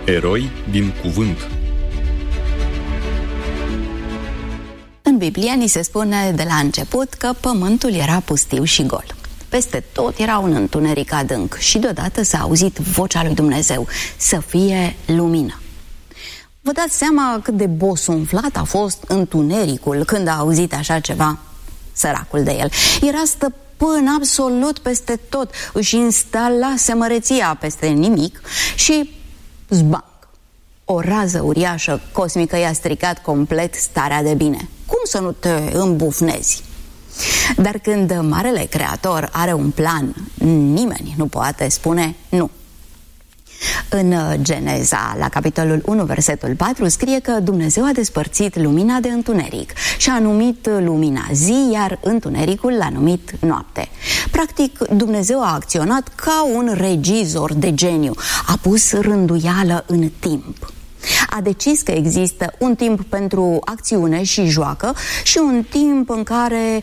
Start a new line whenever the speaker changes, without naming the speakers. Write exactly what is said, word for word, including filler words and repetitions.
Eroi din cuvânt.
În Biblie ni se spune de la început că pământul era pustiu și gol. Peste tot era un întuneric adânc și deodată s-a auzit vocea lui Dumnezeu: să fie lumină. Vă dați seama cât de bosunflat a fost întunericul când a auzit așa ceva? Săracul de el. Era stăpân absolut peste tot, își instalase măreția peste nimic și zbanc. O rază uriașă cosmică i-a stricat complet starea de bine. Cum să nu te îmbufnezi? Dar când Marele Creator are un plan, nimeni nu poate spune nu. În Geneza, la capitolul unu, versetul patru, scrie că Dumnezeu a despărțit lumina de întuneric și a numit lumina zi, iar întunericul l-a numit noapte. Practic, Dumnezeu a acționat ca un regizor de geniu. A pus rânduială în timp. A decis că există un timp pentru acțiune și joacă și un timp în care